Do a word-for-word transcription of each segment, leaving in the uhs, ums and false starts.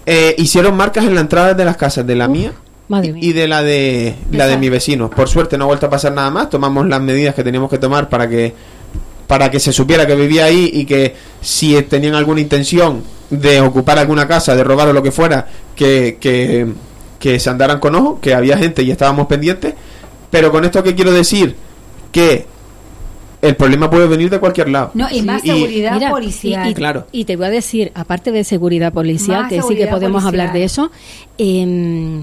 Eh, hicieron marcas en la entrada de las casas, de la Uf, mía madre mía. y de la de la de mi vecino. Por suerte no ha vuelto a pasar nada más. Tomamos las medidas que teníamos que tomar para que para que se supiera que vivía ahí y que si tenían alguna intención de ocupar alguna casa, de robar o lo que fuera, que, que, que se andaran con ojo, que había gente y estábamos pendientes. Pero con esto que quiero decir, que el problema puede venir de cualquier lado. No, y más Y- seguridad Mira, policial. y, y- Claro. y te voy a decir, aparte de seguridad policial, Más que sí que seguridad podemos policial. hablar de eso, eh,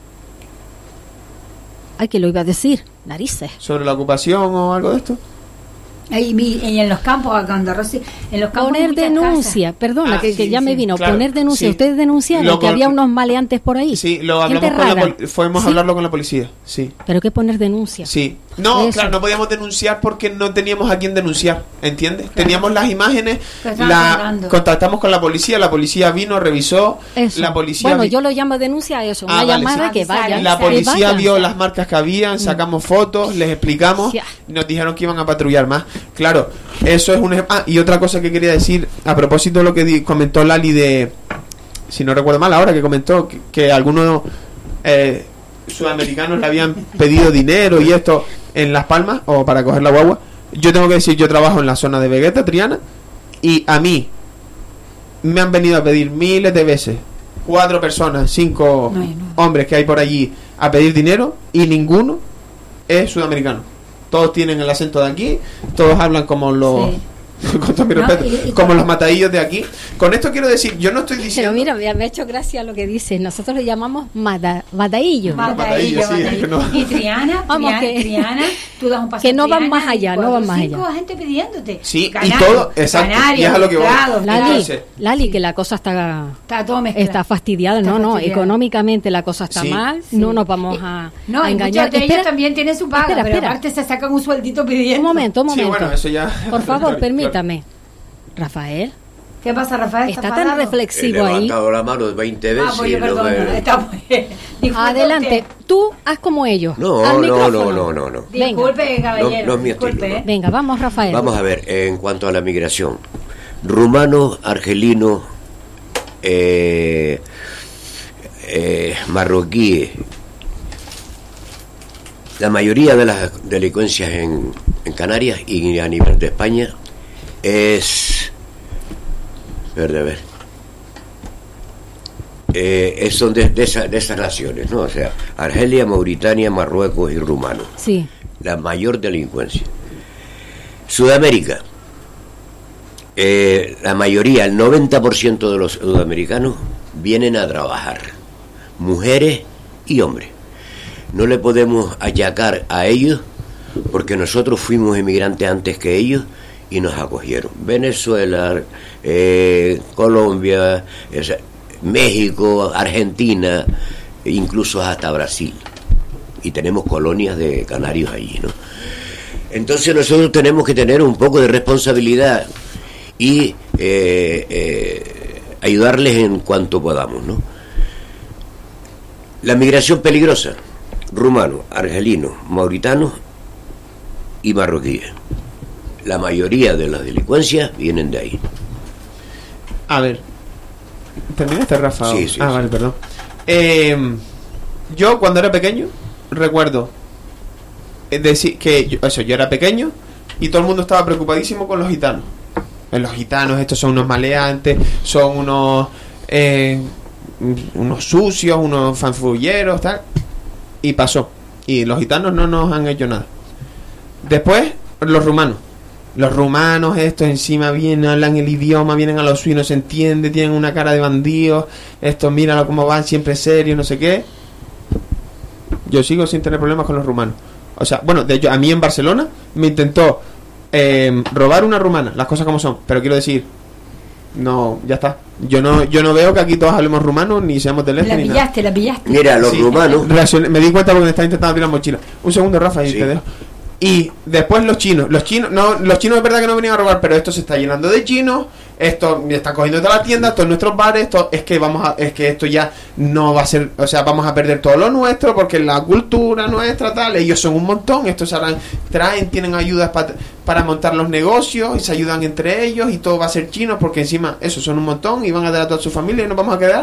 ay, que lo iba a decir, narices. ¿Sobre la ocupación o algo de esto? Ahí, mi- y en los campos, cuando Rosy, en los campos hay Poner muchas denuncia, casas. perdona, Ah, que, que sí, ya me sí, vino, claro, poner denuncia. sí. Ustedes denunciaron Lo que con- había unos maleantes por ahí. Sí, lo Gente hablamos con la rara. poli- fuimos a Sí. hablarlo con la policía, sí. Pero que poner denuncia. Sí. No, Eso. claro, no podíamos denunciar porque no teníamos a quién denunciar, ¿entiendes? Teníamos las imágenes, Que estaban la colgando. contactamos con la policía, la policía vino, revisó, Eso. la policía Bueno, vi- yo lo llamo denuncia a eso, Ah, una vale, llamada sí. que vaya. la que policía vayan. vio las marcas que habían, sacamos fotos, les explicamos, Sí. y nos dijeron que iban a patrullar más. Claro, eso es un... ej- Ah, y otra cosa que quería decir, a propósito de lo que di- comentó Lali de... Si no recuerdo mal, ahora que comentó que, que algunos eh, sudamericanos le habían pedido dinero y esto en Las Palmas, o para coger la guagua. Yo tengo que decir, yo trabajo en la zona de Vegueta, Triana, y a mí me han venido a pedir miles de veces, cuatro personas, cinco No, yo no. hombres que hay por allí a pedir dinero y ninguno es sudamericano. Todos tienen el acento de aquí, todos hablan como los... Sí. con todo mi No, respeto, y- y como con- los matadillos de aquí. Con esto quiero decir, yo no estoy diciendo... Pero mira, me me ha hecho gracia lo que dices. Nosotros le llamamos mata, mataillo. Matadillo, Matadillo, sí, Matadillo. es que no. Y Triana, Vamos, Triana, que- Triana, tú das un paso que a no van Triana más allá, y no cuatro, van más cinco allá. gente pidiéndote. Sí, y Canarios, todo, exacto, Canarios, y es a lo que voy. Mezclados, Lali, Entonces- Lali, que la cosa está está todo mezclado. está fastidiada. Está no, no, fastidiada. económicamente la cosa está Sí. mal. Sí. No nos vamos a, No, a y engañar. muchos de ellos Espera, también tienen su paga, espera, pero espera. aparte se sacan un sueldito pidiendo. Un momento, un Sí, momento. bueno, eso ya... Por favor, Claro, permítame. Rafael, ¿Qué pasa, Rafael? está tan enfadado? He reflexivo ahí. levantado la mano veinte veces. Ah, pues yo y no perdón, me- está muy bien. Disculpe Adelante, usted. tú haz como ellos. No, Al no, micrófono. no, no, no, no. Disculpe, caballero. No, no es mi disculpe, estilo, ¿eh? no. Venga, vamos, Rafael. Vamos a ver, en cuanto a la migración. Rumano, argelino, eh, eh, marroquíes. La mayoría de las delincuencias en, en Canarias y a nivel de España es... A ver, a ver. Eh, es- son de, de, esa- de esas naciones, ¿no? O sea, Argelia, Mauritania, Marruecos y Rumano. Sí, La mayor delincuencia. Sudamérica. Eh, la mayoría, el noventa por ciento de los sudamericanos vienen a trabajar. Mujeres y hombres. No le podemos achacar a ellos porque nosotros fuimos emigrantes antes que ellos y nos acogieron. Venezuela, eh, Colombia, esa- México, Argentina, e incluso hasta Brasil. Y tenemos colonias de canarios allí, ¿no? Entonces nosotros tenemos que tener un poco de responsabilidad y eh, eh, ayudarles en cuanto podamos, ¿no? La migración peligrosa, rumanos, argelinos, mauritanos y marroquíes. La mayoría de las delincuencias vienen de ahí. A ver. ¿Terminaste, Rafa? Sí, sí, Ah, sí. vale, perdón. Eh, yo, cuando era pequeño, recuerdo eh, decir que yo, eso, yo era pequeño y todo el mundo estaba preocupadísimo con los gitanos. Eh, Los gitanos, estos son unos maleantes, son unos eh, unos sucios, unos fanfulleros, tal. Y pasó. Y los gitanos no nos han hecho nada. Después, los rumanos. Los rumanos, estos encima vienen, hablan el idioma, vienen a los suyos, no se entiende, tienen una cara de bandidos, estos míralo cómo van, siempre serios, no sé qué. Yo sigo sin tener problemas con los rumanos. O sea, bueno, de hecho, a mí en Barcelona me intentó eh, robar una rumana, las cosas como son, pero quiero decir, no, ya está. Yo no yo no veo que aquí todos hablemos rumano, ni seamos del este, La ni nada. pillaste, la pillaste. Mira, los Sí. rumanos, Reaccioné- me di cuenta porque me estaba intentando abrir la mochila. Un segundo, Rafa, y Sí. te dejo. Y después los chinos. Los chinos, no, los chinos es verdad que no venían a robar, pero esto se está llenando de chinos. Esto me están cogiendo todas las tiendas, todos nuestros bares. Esto es que vamos a, es que esto ya no va a ser, o sea, vamos a perder todo lo nuestro porque la cultura nuestra tal. Ellos son un montón. Estos harán, traen, tienen ayudas pa- para montar los negocios y se ayudan entre ellos y todo va a ser chino porque encima esos son un montón y van a dar a toda su familia y nos vamos a quedar